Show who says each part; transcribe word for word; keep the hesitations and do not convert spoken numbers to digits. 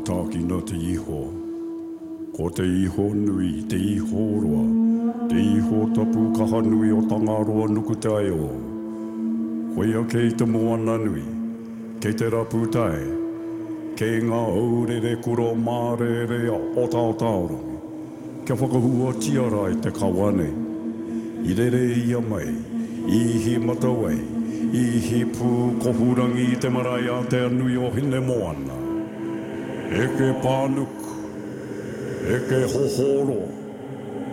Speaker 1: tāki no te iho. Ko te iho nui, te iho roa. Te iho tapu kaha nui o Tangaroa nuku te ai o. Hoia kei te moana nui, kei te raputai, kei ngā aurere kuro mārere o tao taorongi. Kia whakahua tiara i te kawane. I rere ia mai, i hi matawai, i hi pū kohurangi i te marae a te anui o hine moana. Eke pānuku, eke hohoro.